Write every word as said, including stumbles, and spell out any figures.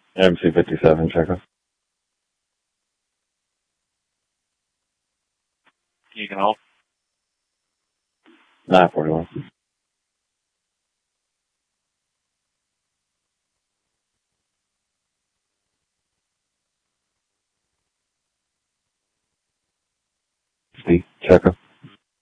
M C fifty-seven, checker. You can help. nine forty-one. C, checker.